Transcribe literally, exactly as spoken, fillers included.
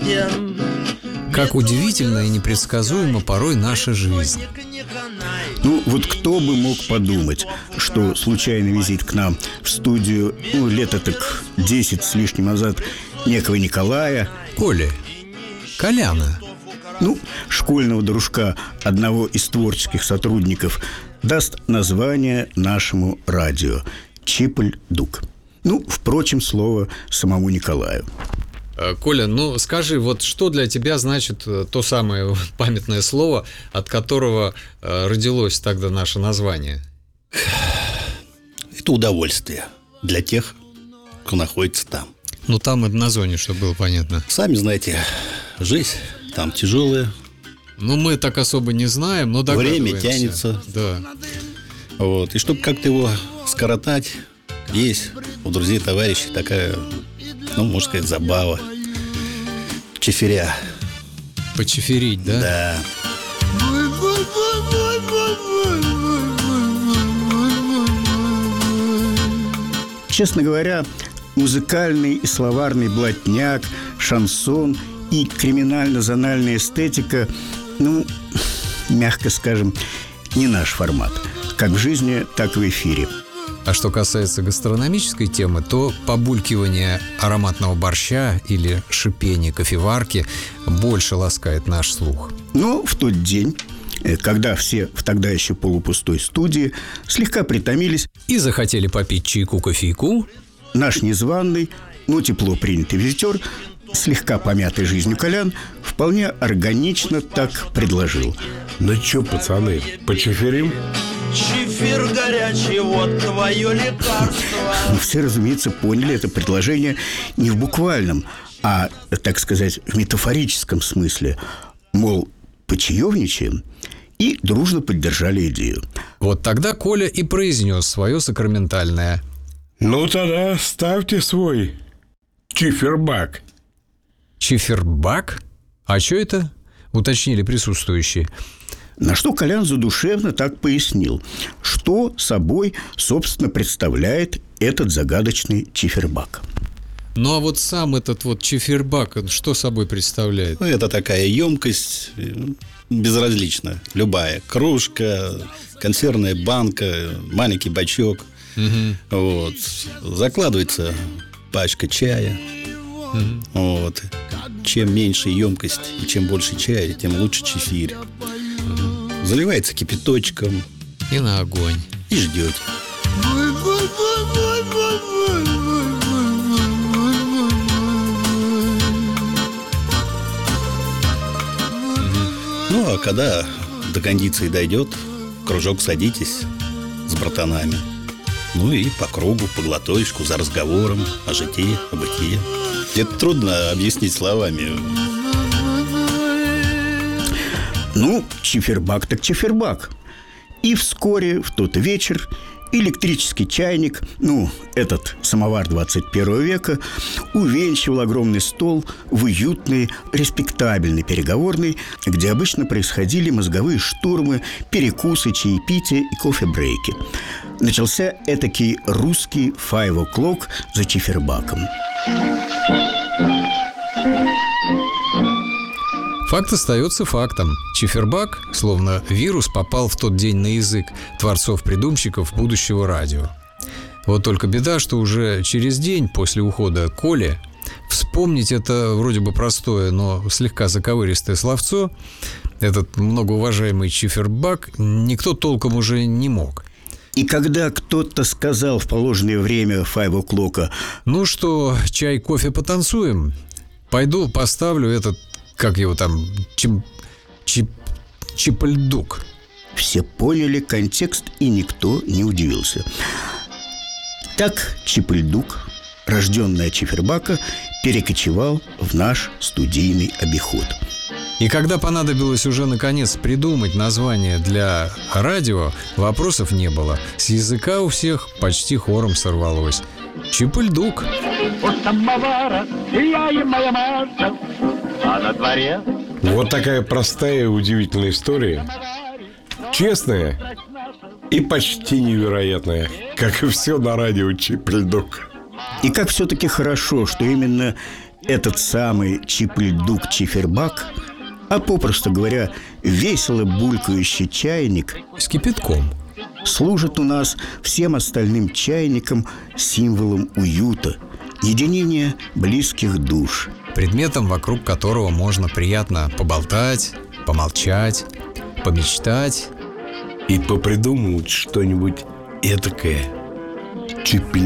Как удивительно и непредсказуема порой наша жизнь. Ну, вот кто бы мог подумать, что случайный визит к нам в студию, ну, лет так десять с лишним назад, некого Николая, Коли, Коляна, ну, школьного дружка одного из творческих сотрудников, даст название нашему радио – Чиполь-Дук. Ну, впрочем, слово самому Николаю. Коля, ну скажи, вот что для тебя значит то самое памятное слово, от которого родилось тогда наше название? Это удовольствие для тех, кто находится там. Ну там это на зоне, чтобы было понятно. Сами знаете, жизнь там тяжелая. Ну мы так особо не знаем, но догадываемся. Время тянется. Да. Вот. И чтобы как-то его скоротать, есть у друзей, товарищей такая, ну, можно сказать, забава. Чиферя. Почиферить, да? Да. Честно говоря, музыкальный и словарный блатняк, шансон и криминально-зональная эстетика, ну, мягко скажем, не наш формат. Как в жизни, так и в эфире. А что касается гастрономической темы, то побулькивание ароматного борща или шипение кофеварки больше ласкает наш слух. Но в тот день, когда все в тогда еще полупустой студии слегка притомились и захотели попить чайку-кофейку, наш незваный, но тепло принятый визитер, слегка помятый жизнью Колян, вполне органично так предложил: ну чё, пацаны, почиферим? Чифир горячий, вот твое лекарство. Но все, разумеется, поняли это предложение не в буквальном, а, так сказать, в метафорическом смысле. Мол, почаевничаем, и дружно поддержали идею. Вот тогда Коля и произнес свое сакраментальное: ну тогда ставьте свой чифербак. Чифербак? А что это? Уточнили присутствующие. На что Колян задушевно так пояснил, что собой, собственно, представляет этот загадочный чифербак. Ну а вот сам этот вот чифербак, он что собой представляет? Ну, это такая емкость безразличная, любая. Кружка, консервная банка, маленький бачок. Угу. Вот. Закладывается пачка чая. Угу. Вот. Чем меньше емкость и чем больше чая, тем лучше чефирь. Угу. Заливается кипяточком. И на огонь. И ждете. Ну, а когда до кондиции дойдет, в кружок садитесь с братанами. Ну и по кругу, по глоточку, за разговором о житии, о бытие. Это трудно объяснить словами. Ну, чифербак так чифербак. И вскоре, в тот вечер, электрический чайник, ну, этот самовар двадцать первого века, увенчивал огромный стол в уютный, респектабельный переговорный, где обычно происходили мозговые штурмы, перекусы, чаепития и кофе-брейки. Начался этакий русский five o'clock за чифербаком. Факт остается фактом. Чифербак, словно вирус, попал в тот день на язык творцов-придумщиков будущего радио. Вот только беда, что уже через день после ухода Коли вспомнить это вроде бы простое, но слегка заковыристое словцо, этот многоуважаемый чифербак, никто толком уже не мог. И когда кто-то сказал в положенное время five o'clock: ну что, чай, кофе, потанцуем? Пойду поставлю этот, как его там, чип, чип, Чиполь-Дук. Все поняли контекст, и никто не удивился. Так Чиполь-Дук, рожденный от чифербака, перекочевал в наш студийный обиход. И когда понадобилось уже наконец придумать название для радио, вопросов не было. С языка у всех почти хором сорвалось: Чиполь-Дук. У самовара я и моя Маша, а на дворе... Вот такая простая и удивительная история. Честная и почти невероятная, как и все на радио Чиполь-Дук. И как все-таки хорошо, что именно этот самый чипельдук-чифербак, а попросту говоря, весело булькающий чайник, С кипятком. служит у нас всем остальным чайникам символом уюта, единения близких душ. Предметом, вокруг которого можно приятно поболтать, помолчать, помечтать. И попридумывать что-нибудь этакое. Чипель